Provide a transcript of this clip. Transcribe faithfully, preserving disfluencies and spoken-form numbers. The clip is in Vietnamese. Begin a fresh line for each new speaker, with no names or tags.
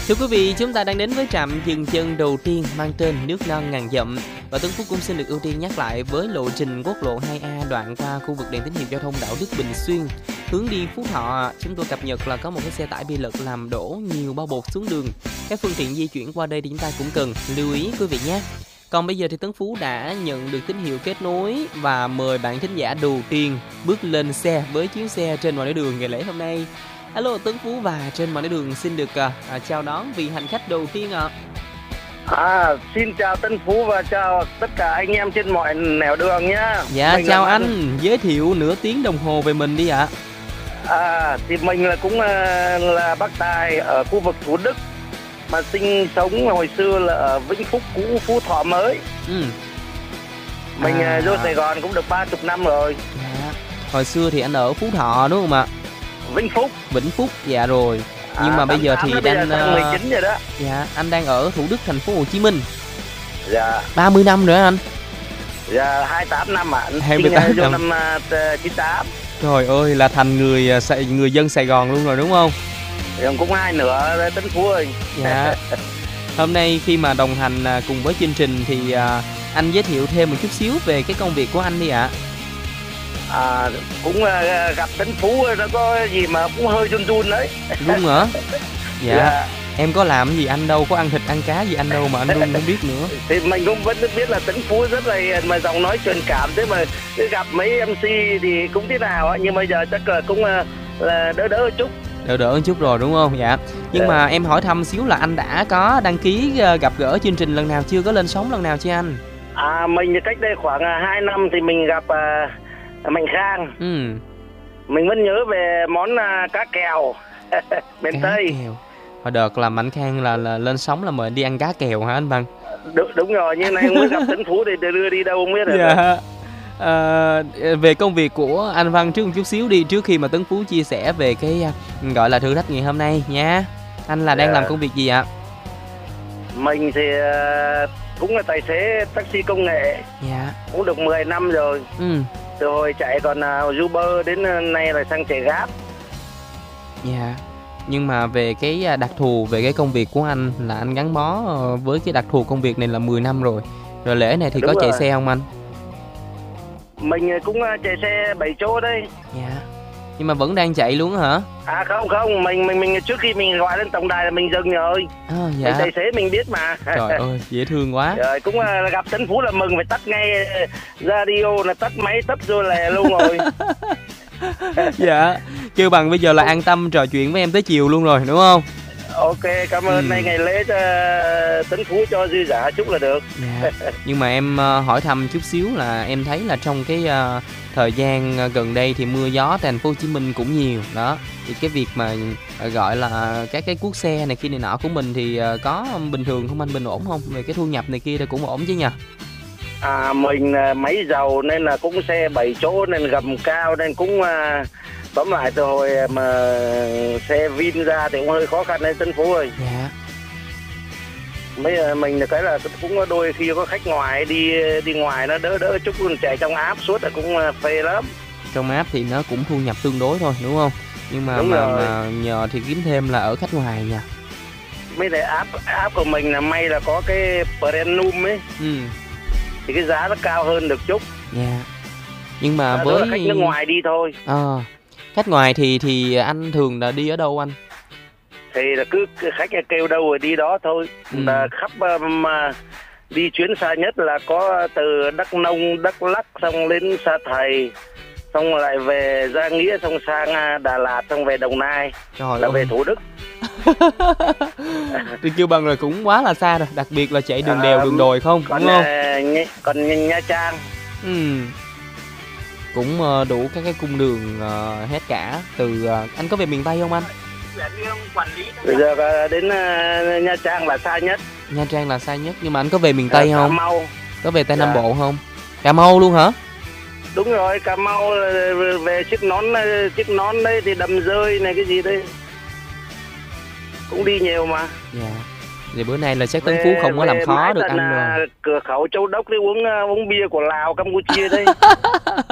Thưa quý vị, chúng ta đang đến với trạm dừng chân đầu tiên mang tên Nước Non Ngàn Dặm. Và Tuấn Phú cũng xin được ưu tiên nhắc lại với lộ trình quốc lộ hai A đoạn qua khu vực đèn tín hiệu giao thông Đạo Đức Bình Xuyên. Hướng đi Phú Thọ, chúng tôi cập nhật là có một cái xe tải bị lật làm đổ nhiều bao bột xuống đường. Các phương tiện di chuyển qua đây thì chúng ta cũng cần lưu ý quý vị nhé. Còn bây giờ thì Tuấn Phú đã nhận được tín hiệu kết nối và mời bạn thính giả đầu tiên bước lên xe với chuyến xe trên mọi nẻo đường ngày lễ hôm nay. Alo Tuấn Phú và trên mọi nẻo đường xin được à, chào đón vị hành khách đầu tiên ạ.
À. à, xin chào Tân Phú và chào tất cả anh em trên mọi nẻo đường nhá.
Dạ
mình
chào
là...
anh, giới thiệu nửa tiếng đồng hồ về mình đi ạ.
À, thì mình là cũng là, là bác Tài ở khu vực Thủ Đức mà sinh sống hồi xưa là ở Vĩnh Phúc cũ Phú Thọ mới.
Ừ.
Mình
à...
vô Sài Gòn cũng được ba mươi năm rồi.
Dạ. Hồi xưa thì anh ở Phú Thọ đúng không ạ?
Vĩnh Phúc.
Vĩnh Phúc, dạ rồi. Nhưng
à,
mà bây giờ thì đang
mười chín rồi đó.
Dạ, anh đang ở Thủ Đức, thành phố Hồ Chí Minh.
Dạ.
ba mươi năm rồi anh.
Dạ, hai mươi tám năm ạ. À.
hai mươi tám năm.
Năm uh, chín tám.
Trời ơi, là thành người người dân Sài Gòn luôn rồi đúng không?
Dạ, cũng hai nửa Tấn Phú ơi.
Dạ. Hôm nay khi mà đồng hành cùng với chương trình thì anh giới thiệu thêm một chút xíu về cái công việc của anh đi ạ.
À, cũng uh, gặp Tấn Phú nó có gì mà cũng hơi run run đấy.
Run hả? Dạ.
Dạ.
Em có làm gì anh đâu, có ăn thịt ăn cá gì anh đâu mà anh run không biết nữa.
Thì mình cũng vẫn biết là Tấn Phú rất là hiền mà giọng nói truyền cảm, thế mà gặp mấy em xê thì cũng thế nào á, nhưng bây giờ chắc là cũng uh, là đỡ đỡ chút.
Đỡ đỡ một chút rồi đúng không? Dạ. Nhưng dạ. mà em hỏi thăm xíu là anh đã có đăng ký gặp gỡ chương trình lần nào chưa, có lên sóng lần nào chưa anh?
À, mình cách đây khoảng hai năm thì mình gặp uh, Mạnh Khang.
Ừ.
Mình vẫn nhớ về món uh, cá kèo bên
cá
Tây.
Kèo. Hồi đợt là Mạnh Khang là, là lên sóng là mời đi ăn cá kèo hả anh Văn?
Đúng, đúng rồi, như này mới gặp Tấn Phú thì đưa đi đâu không biết rồi.
Dạ. À, về công việc của anh Văn trước một chút xíu đi, trước khi mà Tấn Phú chia sẻ về cái gọi là thử thách ngày hôm nay nha. Anh là đang dạ. làm công việc gì ạ?
Mình thì uh, cũng là tài xế taxi công nghệ.
Dạ.
Cũng được mười năm rồi.
Ừ.
Từ hồi chạy còn uh, Uber đến nay là sang chạy Grab.
Dạ. Nhưng mà về cái đặc thù, về cái công việc của anh là anh gắn bó với cái đặc thù công việc này là mười năm rồi. Rồi lễ này thì đúng có rồi. Chạy xe không anh?
Mình cũng chạy xe bảy chỗ đây.
Dạ. Nhưng mà vẫn đang chạy luôn hả?
À không không, mình mình mình trước khi mình gọi lên tổng đài là mình dừng rồi.
À, dạ.
Mình tài xế mình biết mà.
Trời ơi, dễ thương quá.
Rồi cũng uh, gặp Tấn Phú là mừng, phải tắt ngay radio, là tắt máy tắt rồi lè luôn rồi.
Dạ. Kêu bằng bây giờ là an tâm trò chuyện với em tới chiều luôn rồi đúng không?
Ok, cảm ơn. Ừ. Nay ngày lễ uh, Tấn Phú cho dư dả chút là được.
Dạ. Nhưng mà em uh, hỏi thăm chút xíu là em thấy là trong cái uh, thời gian gần đây thì mưa gió thành phố Hồ Chí Minh cũng nhiều đó, thì cái việc mà uh, gọi là các cái cuốc xe này kia này nọ của mình thì uh, có bình thường không anh, bình ổn không, về cái thu nhập này kia thì cũng ổn chứ nhỉ?
À, mình uh, máy dầu nên là cũng xe bảy chỗ nên gầm cao nên cũng uh, tóm lại từ hồi mà xe Vin ra thì cũng hơi khó khăn đấy Tân Phú ơi.
Dạ.
Mấy mình là cái là cũng có đôi khi có khách ngoài đi đi ngoài nó đỡ đỡ chút, chạy trong áp suốt là cũng phê lắm.
Trong áp thì nó cũng thu nhập tương đối thôi đúng không? Nhưng mà, mà, mà nhờ thì kiếm thêm là ở khách ngoài nha.
Mấy cái áp áp của mình là may là có cái premium ấy.
Ừ.
Thì cái giá nó cao hơn được chút.
Dạ. Nhưng mà
à,
với
khách nước ngoài đi thôi.
À, khách ngoài thì thì anh thường là đi ở đâu anh?
Thì là cứ khách kêu đâu rồi đi đó thôi. Ừ. Là khắp mà đi chuyến xa nhất là có từ Đắk Nông, Đắk Lắk xong đến Sa Thầy, xong lại về Gia Nghĩa, xong sang Đà Lạt, xong về Đồng Nai. Trời là ơi. Về Thủ Đức.
Thì kêu bằng rồi cũng quá là xa rồi, đặc biệt là chạy đường đèo, à, đường đồi không,
còn,
đúng không?
Nh- còn Nha Trang.
Ừ. Cũng đủ các cái cung đường uh, hết cả. Từ uh, anh có về miền Tây không anh?
Bây giờ đến uh, Nha Trang là xa nhất.
Nha Trang là xa nhất, nhưng mà anh có về miền Tây à, không?
Cà Mau.
Có về Tây
dạ.
Nam Bộ không? Cà Mau luôn hả?
Đúng rồi, Cà Mau về chiếc nón chiếc nón đấy thì Đầm Rơi này cái gì đấy. Cũng đi nhiều mà.
Dạ. Thì bữa nay là chắc Tấn Phú không có làm khó được anh rồi.
Cửa khẩu Châu Đốc đi uống uống bia của Lào, Campuchia đấy.